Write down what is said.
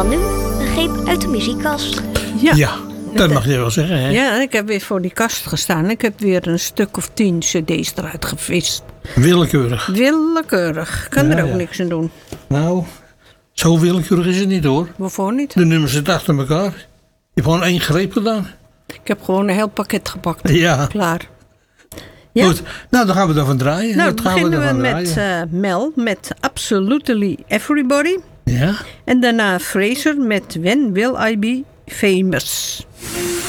Nu een greep uit de muziekkast. Ja, dat mag je wel zeggen, hè? Ja, ik heb weer voor die kast gestaan. Ik heb weer een stuk of 10 cd's eruit gevist. Willekeurig. Willekeurig. Kan Ja, er ook ja. niks aan doen. Nou, zo willekeurig is het niet, hoor. Waarvoor niet? De nummers zitten achter elkaar. Je hebt gewoon 1 greep gedaan. Ik heb gewoon een heel pakket gepakt. Ja. Klaar. Ja. Goed, nou dan gaan we ervan draaien. Nou, Wat dan gaan we beginnen we ervan met draaien? Mel met Absolutely Everybody. Ja? En daarna Fraser met When Will I Be Famous.